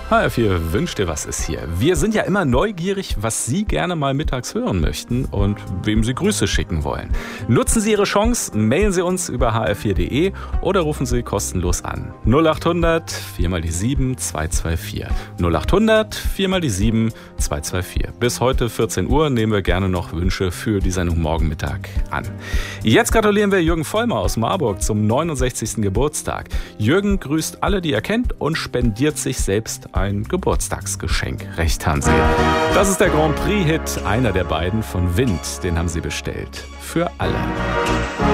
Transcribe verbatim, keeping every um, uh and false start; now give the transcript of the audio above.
H R vier wünscht dir was ist hier. Wir sind ja immer neugierig, was Sie gerne mal mittags hören möchten und wem Sie Grüße schicken wollen. Nutzen Sie Ihre Chance, mailen Sie uns über h r vier punkt de oder rufen Sie kostenlos an. null acht hundert vier mal die sieben zwei zwei vier. null acht hundert vier mal die sieben zwei zwei vier. Bis heute vierzehn Uhr nehmen wir gerne noch Wünsche für die Sendung morgen Mittag an. Jetzt gratulieren wir Jürgen Vollmer aus Marburg zum neunundsechzigsten Geburtstag. Jürgen grüßt alle, die er kennt und spendiert sich selbst ein Geburtstagsgeschenk. Recht haben Sie. Das ist der Grand Prix-Hit, einer der beiden von Wind. Den haben Sie bestellt. Für alle.